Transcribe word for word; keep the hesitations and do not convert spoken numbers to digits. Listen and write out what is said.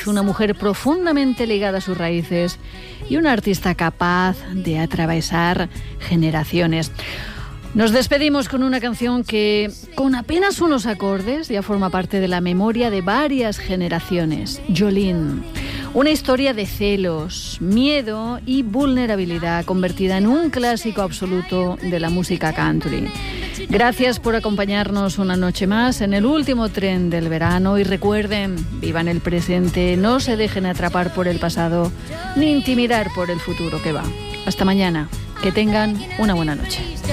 actriz, una mujer profundamente ligada a sus raíces y una artista capaz de atravesar generaciones. Nos despedimos con una canción que, con apenas unos acordes, ya forma parte de la memoria de varias generaciones. Jolene. Una historia de celos, miedo y vulnerabilidad convertida en un clásico absoluto de la música country. Gracias por acompañarnos una noche más en el último tren del verano y recuerden, vivan el presente, no se dejen atrapar por el pasado ni intimidar por el futuro que va. Hasta mañana, que tengan una buena noche.